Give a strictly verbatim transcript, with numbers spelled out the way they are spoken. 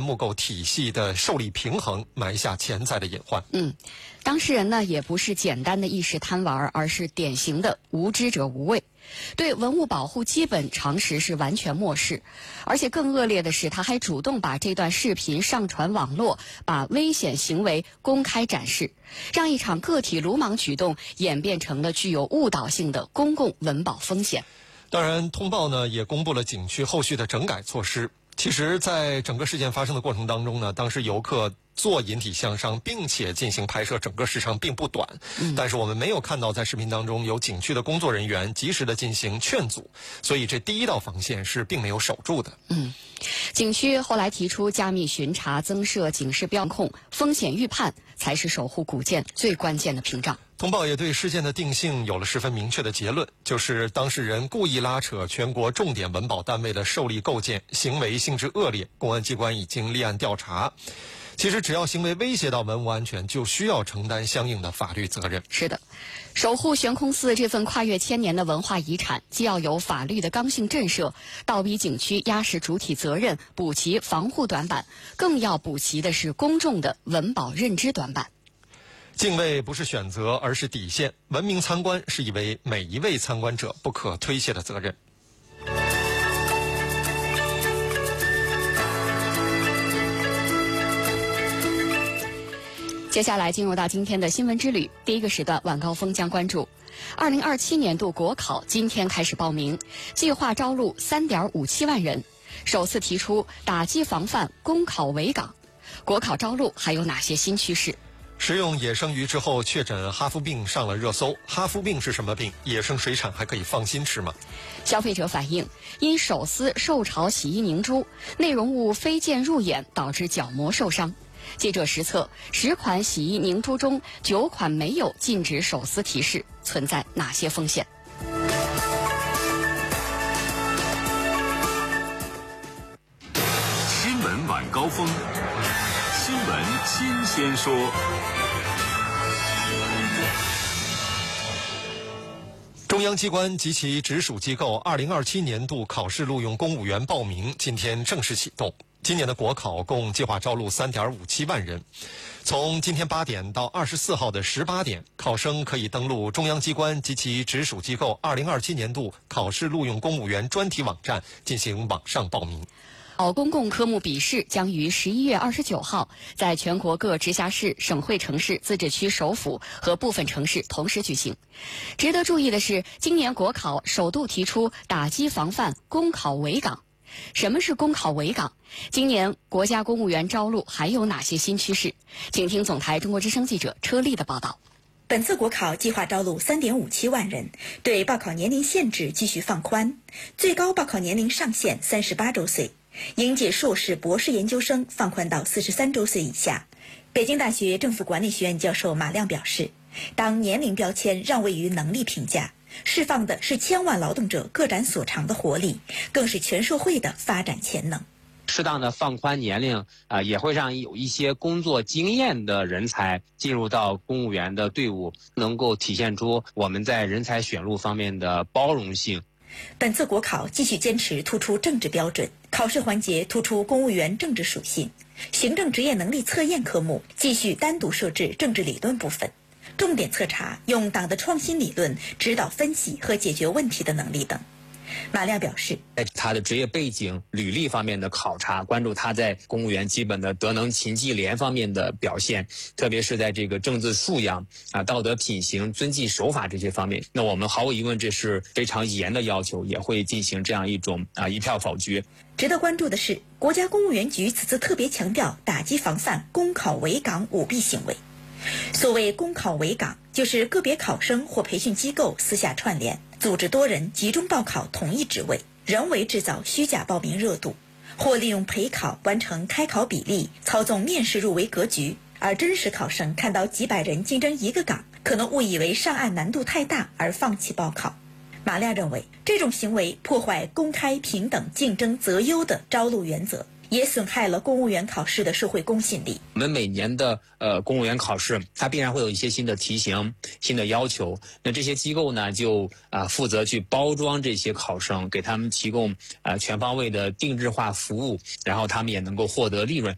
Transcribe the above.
木构体系的受力平衡埋下潜在的隐患。 嗯，当事人呢也不是简单的一时贪玩，而是典型的无知者无畏，对文物保护基本常识是完全漠视，而且更恶劣的是，他还主动把这段视频上传网络，把危险行为公开展示，让一场个体鲁莽举动演变成了具有误导性的公共文保风险。 当然，通报呢也公布了景区后续的整改措施。其实，在整个事件发生的过程当中呢，当时游客做引体向上，并且进行拍摄，整个时长并不短。嗯、但是我们没有看到在视频当中有景区的工作人员及时的进行劝阻，所以这第一道防线是并没有守住的。 嗯，景区后来提出加密巡查、增设警示标控、风险预判，才是守护古建最关键的屏障。 通报也对事件的定性有了十分明确的结论，就是当事人故意拉扯全国重点文保单位的受力构建，行为性质恶劣，公安机关已经立案调查。其实只要行为威胁到文物安全，就需要承担相应的法律责任。 是的，守护悬空寺这份跨越千年的文化遗产，既要有法律的刚性震慑，倒逼景区压实主体责任，补齐防护短板，更要补齐的是公众的文保认知短板。 敬畏不是选择，而是底线。文明参观是一位每一位参观者不可推卸的责任。 接下来进入到今天的新闻之旅，第一个时段晚高峰将关注二零二七年度国考今天开始报名，计划招录 三点五七万人，首次提出打击防范公考围岗。国考招录还有哪些新趋势？ 食用野生鱼之后确诊哈夫病上了热搜，哈夫病是什么病？野生水产还可以放心吃吗？ 消费者反映，因手撕受潮洗衣凝珠，内容物飞溅入眼，导致角膜受伤。记者实测，十款洗衣凝珠中，九款没有禁止手撕提示，存在哪些风险？ 新闻晚高峰，新闻新鲜说。 中央机关及其直属机构二零二七年度考试录用公务员报名今天正式启动。今年的国考共计划招录 三点五七万人，从今天八点到二十四号的十八点，考生可以登录中央机关及其直属机构二零二七年度考试录用公务员专题网站进行网上报名。 考公共科目笔试将于十一月二十九号在全国各直辖市、省会城市、自治区首府和部分城市同时举行。值得注意的是，今年国考首度提出打击防范公考围岗。什么是公考围岗？今年国家公务员招录还有哪些新趋势？请听总台中国之声记者车丽的报道。 本次国考计划招录 三点五七万人，对报考年龄限制继续放宽，最高报考年龄上限三十八周岁，应届硕士、博士研究生放宽到四十三周岁以下。北京大学政府管理学院教授马亮表示，当年龄标签让位于能力评价，释放的是千万劳动者各展所长的活力，更是全社会的发展潜能。 适当的放宽年龄啊、呃，也会让有一些工作经验的人才进入到公务员的队伍，能够体现出我们在人才选录方面的包容性。 本次国考继续坚持突出政治标准，考试环节突出公务员政治属性，行政职业能力测验科目继续单独设置政治理论部分，重点测查用党的创新理论指导分析和解决问题的能力等。马亮表示， 在他的职业背景、履历方面的考察，关注他在公务员基本的德能勤绩廉方面的表现，特别是在这个政治素养啊、道德品行、遵纪守法这些方面。那我们毫无疑问，这是非常严的要求，也会进行这样一种啊一票否决。 值得关注的是，国家公务员局此次特别强调打击防范公考围岗舞弊行为。所谓公考围岗，就是个别考生或培训机构私下串联，组织多人集中报考同一职位，人为制造虚假报名热度，或利用陪考完成开考比例，操纵面试入围格局，而真实考生看到几百人竞争一个岗，可能误以为上岸难度太大而放弃报考。马亮认为，这种行为破坏公开、平等、竞争择优的招录原则，也损害了公务员考试的社会公信力。 我们每年的呃公务员考试，它必然会有一些新的题型、新的要求。那这些机构呢，就啊、呃、负责去包装这些考生，给他们提供啊、呃、全方位的定制化服务，然后他们也能够获得利润。